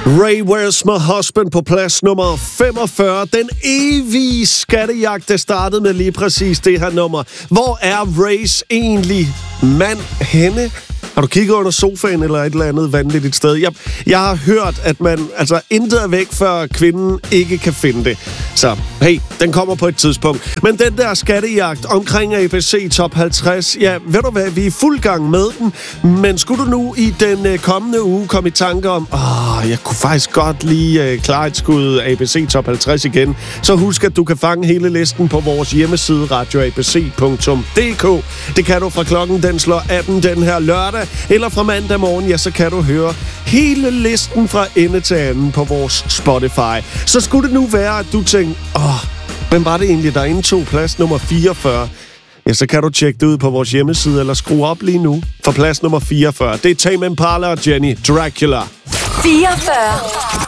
Ray, Where's My Husband på plads nummer 45. Den evige skattejagt, der startede med lige præcis det her nummer. Hvor er Rays egentlig mand henne? Har du kigget under sofaen eller et eller andet vanvittigt sted? Jeg har hørt, at man intet er væk, før kvinden ikke kan finde det. Så hey, den kommer på et tidspunkt. Men den der skattejagt omkring ABC Top 50, ja, ved du hvad, vi er i fuld gang med den. Men skulle du nu i den kommende uge komme i tanke om, jeg kunne faktisk godt lige klare et skud ABC Top 50 igen, så husk, at du kan fange hele listen på vores hjemmeside radioabc.dk. Det kan du fra klokken, den slår 18 den her lørdag. Eller fra mandag morgen, ja, så kan du høre hele listen fra ende til anden på vores Spotify. Så skulle det nu være, at du tænker, hvem var det egentlig, der indtog plads nummer 44? Ja, så kan du tjekke det ud på vores hjemmeside, eller skrue op lige nu for plads nummer 44. Det er Tame Impala og Jenny Dracula. 44.